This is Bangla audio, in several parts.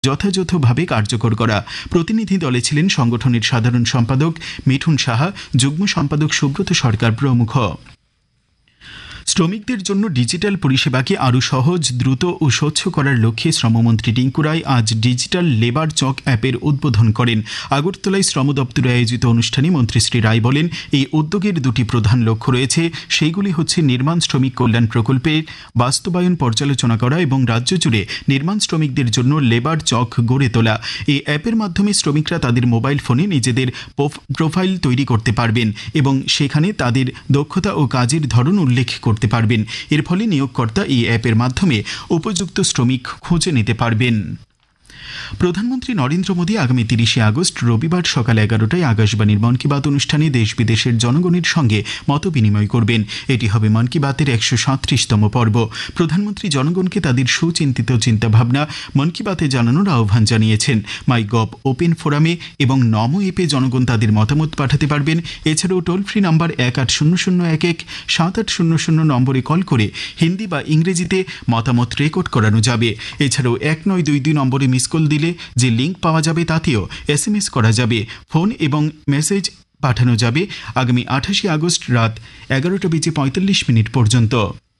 যথাযথভাবে কার্যকর করা। প্রতিনিধি দলে ছিলেন সংগঠনের সাধারণ সম্পাদক মিঠুন সাহা, যুগ্ম সম্পাদক সুব্রত সরকার প্রমুখ। শ্রমিকদের জন্য ডিজিটাল পরিষেবাকে আরও সহজ, দ্রুত ও স্বচ্ছ করার লক্ষ্যে শ্রমমন্ত্রী টিঙ্কু রায় আজ ডিজিটাল লেবার চক অ্যাপের উদ্বোধন করেন। আগরতলায় শ্রম দপ্তরে আয়োজিত অনুষ্ঠানে মন্ত্রী শ্রী রায় বলেন, এই উদ্যোগের দুটি প্রধান লক্ষ্য রয়েছে। সেইগুলি হচ্ছে নির্মাণ শ্রমিক কল্যাণ প্রকল্পের বাস্তবায়ন পর্যালোচনা করা এবং রাজ্য জুড়ে নির্মাণ শ্রমিকদের জন্য লেবার চক গড়ে তোলা। এই অ্যাপের মাধ্যমে শ্রমিকরা তাদের মোবাইল ফোনে নিজেদের প্রোফাইল তৈরি করতে পারবেন এবং সেখানে তাদের দক্ষতা ও কাজের ধরন উল্লেখ করতে পারবেন। এর ফলে নিয়োগকর্তা এই অ্যাপের মাধ্যমে উপযুক্ত শ্রমিক খুঁজে নিতে পারবেন। প্রধানমন্ত্রী নরেন্দ্র মোদী আগামী 30শে আগস্ট রবিবার সকাল 11টায় আকাশবাণীর মন কি বাত অনুষ্ঠানে দেশ বিদেশের জনগণের সঙ্গে মত বিনিময় করবেন। এটি হবে মন কি বাতের 137তম পর্ব। প্রধানমন্ত্রী জনগণকে তাদের সুচিন্তিত চিন্তাভাবনা মন কি বাতে জানানোর আহ্বান জানিয়েছেন। মাই গভ ওপেন ফোরামে এবং নমো অ্যাপে জনগণ তাদের মতামত পাঠাতে পারবেন। এছাড়াও টোল ফ্রি নাম্বার 1800117800 নম্বরে কল করে হিন্দি বা ইংরেজিতে মতামত রেকর্ড করানো যাবে। এছাড়াও 1922 নম্বরে মিস কল দিলে যে লিঙ্ক পাওয়া যাবে তাতেও SMS করা যাবে। ফোন এবং মেসেজ পাঠানো যাবে আগামী 28শে আগস্ট রাত 11:45 পর্যন্ত।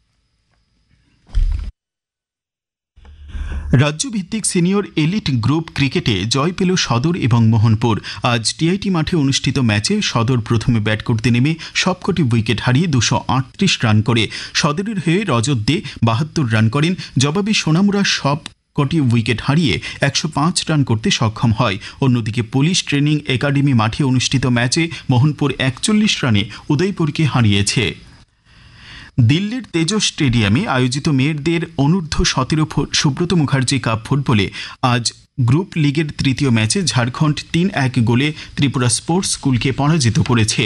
রাজ্যভিত্তিক সিনিয়র এলিট গ্রুপ ক্রিকেটে জয় পেল সদর এবং মোহনপুর। আজ টিআইটি মাঠে অনুষ্ঠিত ম্যাচে সদর প্রথমে ব্যাট করতে নেমে সবকটি উইকেট হারিয়ে 238 রান করে সদরের হয়ে রজত দে 72 রান করেন। জবাবে সোনামুড়া সবকটি উইকেট হারিয়ে 105 রান করতে সক্ষম হয়। অন্যদিকে পুলিশ ট্রেনিং একাডেমি মাঠে অনুষ্ঠিত ম্যাচে মোহনপুর 41 রানে উদয়পুরকে হারিয়েছে। দিল্লির তেজস স্টেডিয়ামে আয়োজিত মেয়েদের অনূর্ধ্ব-17 সুব্রত মুখার্জি কাপ ফুটবলে আজ গ্রুপ লিগের তৃতীয় ম্যাচে ঝাড়খণ্ড 3-1 গোলে ত্রিপুরা স্পোর্টস স্কুলকে পরাজিত করেছে।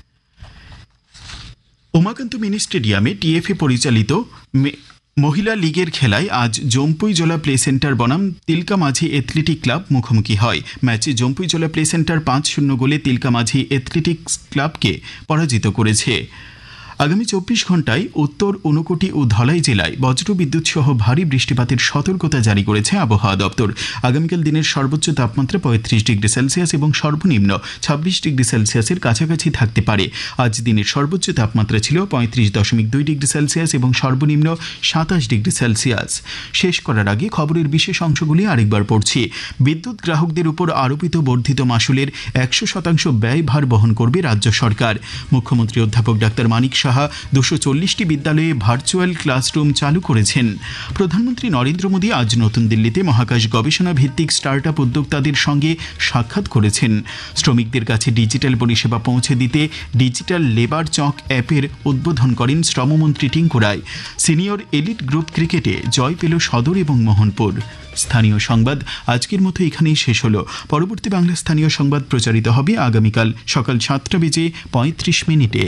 উমাকান্ত মিনি স্টেডিয়ামে টিএফএ পরিচালিত মহিলা লীগের খেলায় আজ জম্পুইজলা প্লে সেন্টার বনাম তিলকা মাঝি অ্যাথলেটিক ক্লাব মুখোমুখি হয়। ম্যাচে জম্পুইজলা প্লে সেন্টার 5-0 গোলে তিলকা মাঝি অ্যাথলেটিক্স ক্লাবকে পরাজিত করেছে। আগামী 24 ঘন্টায় উত্তর ঊনকোটি ও ধলাই জেলায় বজ্রবিদ্যুৎ সহ ভারী বৃষ্টিপাতের সতর্কতা জারি করেছে আবহাওয়া দপ্তর। আগামীকাল দিনের সর্বোচ্চ তাপমাত্রা 35 ডিগ্রি সেলসিয়াস এবং সর্বনিম্ন 26 ডিগ্রি সেলসিয়াসের কাছাকাছি থাকতে পারে। আজ দিনের সর্বোচ্চ তাপমাত্রা ছিল 35.2 ডিগ্রি সেলসিয়াস এবং সর্বনিম্ন 27 ডিগ্রি সেলসিয়াস। শেষ করার আগে খবরের বিশেষ অংশগুলি আরেকবার পড়ছি। বিদ্যুৎ গ্রাহকদের উপর আরোপিত বর্ধিত মাশুলের 100% ব্যয়ভার বহন করবে রাজ্য সরকার। মুখ্যমন্ত্রী অধ্যাপক ডাক্তার মানিক সাহা 240টি বিদ্যালয়ে ভার্চুয়াল ক্লাসরুম চালু করেছেন। প্রধানমন্ত্রী নরেন্দ্র মোদী আজ নতুন দিল্লিতে মহাকাশ গবেষণা ভিত্তিক স্টার্টআপ উদ্যোক্তাদের সঙ্গে সাক্ষাৎ করেছেন। শ্রমিকদের কাছে ডিজিটাল পরিষেবা পৌঁছে দিতে ডিজিটাল লেবার চক অ্যাপের উদ্বোধন করেন শ্রমমন্ত্রী টিঙ্কু রায়। সিনিয়র এলিট গ্রুপ ক্রিকেটে জয় পেল সদর এবং মোহনপুর। স্থানীয় সংবাদ আজকের মতো এখানেই শেষ হলো। পরবর্তী বাংলা স্থানীয় সংবাদ প্রচারিত হবে আগামীকাল সকাল 7:35।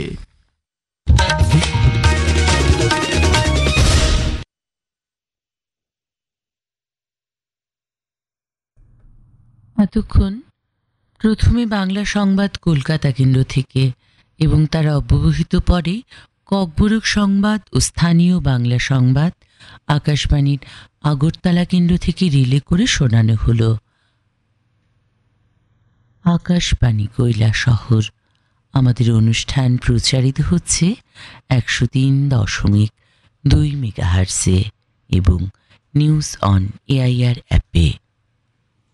এতক্ষণ প্রথমে বাংলা সংবাদ কলকাতা কেন্দ্র থেকে এবং তার অব্যবহিত পরে ককবরক সংবাদ ও স্থানীয় বাংলা সংবাদ আকাশবাণীর আগরতলা কেন্দ্র থেকে রিলে করে শোনানো হলো। আকাশবাণী কৈলাসহর। আমাদের অনুষ্ঠান প্রচারিত হচ্ছে 103.2 মেগাহার্টজে এবং নিউজ অন এআইআর অ্যাপে।